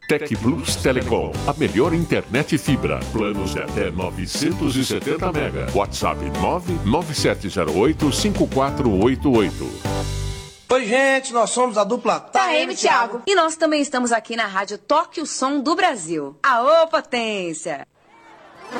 Tec Plus Telecom, a melhor internet fibra. Planos de até 970 mega. WhatsApp 99708-5488. Oi, gente, nós somos a dupla Taeme Thiago. E nós também estamos aqui na rádio Toque o Som do Brasil. Aô, potência!